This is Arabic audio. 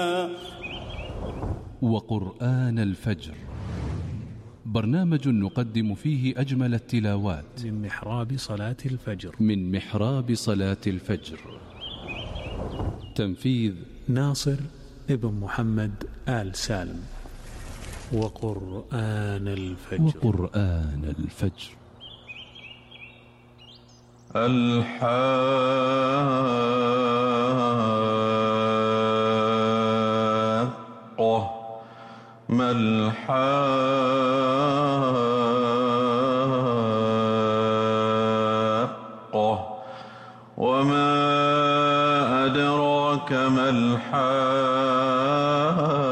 وقرآن الفجر، برنامج نقدم فيه أجمل التلاوات من محراب صلاة الفجر. من محراب صلاة الفجر. تنفيذ ناصر ابن محمد آل سالم. وقرآن الفجر. وقرآن الفجر. الحاقة ما الحاقة وما أدراك ما الحاقة